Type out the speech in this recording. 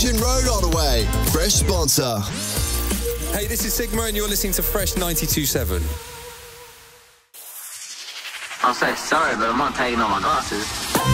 Junction Road, Ottaway. Fresh sponsor. Hey, this is Sigma and you're listening to Fresh 92.7. I'm so sorry, but I'm not taking off my glasses.